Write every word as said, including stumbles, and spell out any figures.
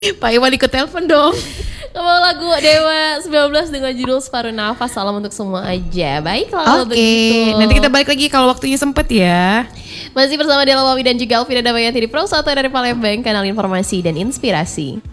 Pak Iwan ikut telepon dong. Mau lagu Dewa sembilan belas dengan judul Separuh Nafas. Salam untuk semua aja. Baiklah kalau Oke, begitu. nanti kita balik lagi kalau waktunya sempet ya. Masih bersama Dela Wawi dan juga Alvina Damayanti di Pro satu dari Palembang, kanal informasi dan inspirasi.